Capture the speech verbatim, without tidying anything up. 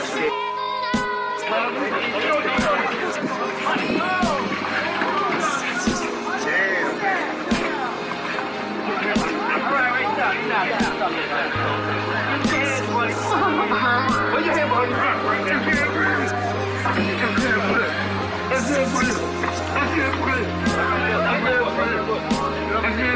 Put your hand behind your back. That's it, buddy. That's it, buddy.